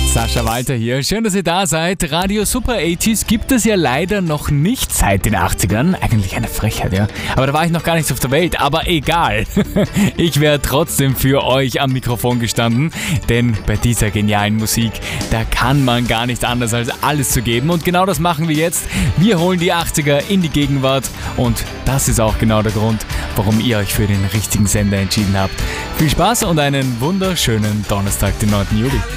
Sascha Walter hier. Schön, dass ihr da seid. Radio Super 80s gibt es ja leider noch nicht seit den 80ern. Eigentlich eine Frechheit, ja. Aber da war ich noch gar nicht auf der Welt. Aber egal. Ich wäre trotzdem für euch am Mikrofon gestanden. Denn bei dieser genialen Musik, da kann man gar nicht anders als alles zu geben. Und genau das machen wir jetzt. Wir holen die 80er in die Gegenwart. Und das ist auch genau der Grund, warum ihr euch für den richtigen Sender entschieden habt. Viel Spaß und einen wunderschönen Donnerstag, den 9. Juli.